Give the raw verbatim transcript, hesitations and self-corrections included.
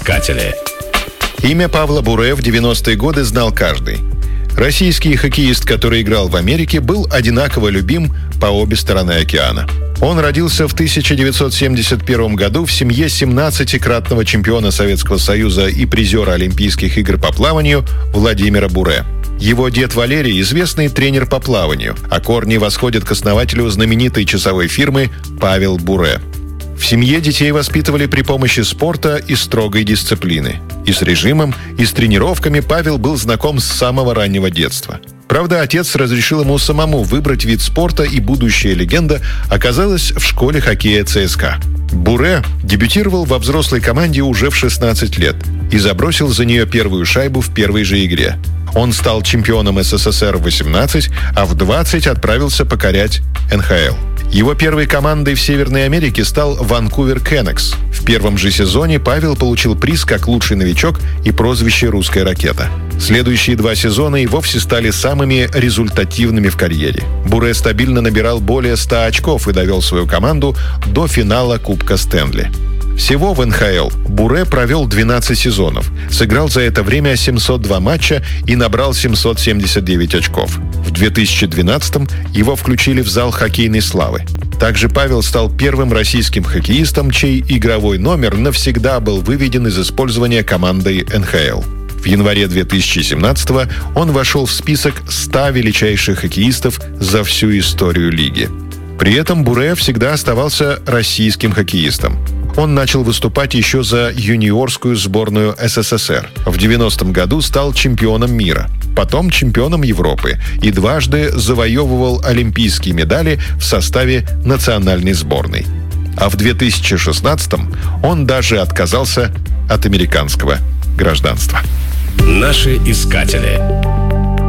Искатели. Имя Павла Буре в девяностые годы знал каждый. Российский хоккеист, который играл в Америке, был одинаково любим по обе стороны океана. Он родился в тысяча девятьсот семьдесят первом году в семье семнадцатикратного чемпиона Советского Союза и призера Олимпийских игр по плаванию Владимира Буре. Его дед Валерий – известный тренер по плаванию, а корни восходят к основателю знаменитой часовой фирмы Павел Буре. В семье детей воспитывали при помощи спорта и строгой дисциплины. И с режимом, и с тренировками Павел был знаком с самого раннего детства. Правда, отец разрешил ему самому выбрать вид спорта, и будущая легенда оказалась в школе хоккея ЦСКА. Буре дебютировал во взрослой команде уже в шестнадцать лет и забросил за нее первую шайбу в первой же игре. Он стал чемпионом СССР в восемнадцать, а в двадцать отправился покорять эн ха эл. Его первой командой в Северной Америке стал Ванкувер Кеннекс. В первом же сезоне Павел получил приз как лучший новичок и прозвище «Русская ракета». Следующие два сезона и вовсе стали самыми результативными в карьере. Буре стабильно набирал более ста очков и довел свою команду до финала Кубка Стэнли. Всего в эн ха эл Буре провел двенадцать сезонов, сыграл за это время семьсот два матча и набрал семьсот семьдесят девять очков. В две тысячи двенадцатом его включили в зал хоккейной славы. Также Павел стал первым российским хоккеистом, чей игровой номер навсегда был выведен из использования командой эн ха эл. В январе две тысячи семнадцатого он вошел в список ста величайших хоккеистов за всю историю лиги. При этом Буре всегда оставался российским хоккеистом. Он начал выступать еще за юниорскую сборную эс эс эс эр. В девяностом году стал чемпионом мира, потом чемпионом Европы и дважды завоевывал олимпийские медали в составе национальной сборной. А в две тысячи шестнадцатом он даже отказался от американского гражданства. Наши искатели.